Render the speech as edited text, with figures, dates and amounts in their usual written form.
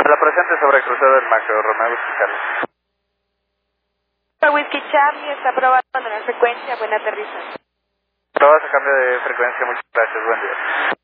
La presente sobre el crucero del Macro, Romeo Whisky Charlie. Whisky Charlie está probando la frecuencia, buena aterrizaje. Probas a cambio de frecuencia, muchas gracias, buen día.